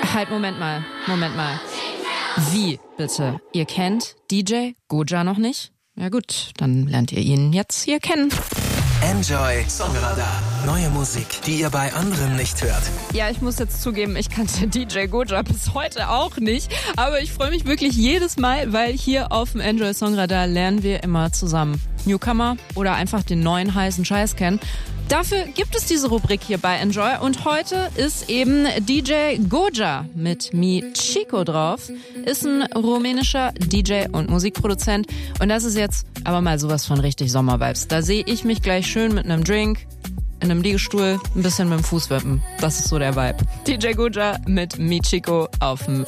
Halt, Moment mal. Wie, bitte? Ihr kennt DJ Goja noch nicht? Ja gut, dann lernt ihr ihn jetzt hier kennen. Enjoy Songradar. Neue Musik, die ihr bei anderen nicht hört. Ja, ich muss jetzt zugeben, ich kannte DJ Goja bis heute auch nicht. Aber ich freue mich wirklich jedes Mal, weil hier auf dem Enjoy Songradar lernen wir immer zusammen Newcomer oder einfach den neuen heißen Scheiß kennen. Dafür gibt es diese Rubrik hier bei Enjoy und heute ist eben DJ Goja mit Mi Chico drauf. Ist ein rumänischer DJ und Musikproduzent und das ist jetzt aber mal sowas von richtig Sommervibes. Da sehe ich mich gleich schön mit einem Drink, in einem Liegestuhl, ein bisschen mit dem Fuß wippen. Das ist so der Vibe. DJ Goja mit Mi Chico auf dem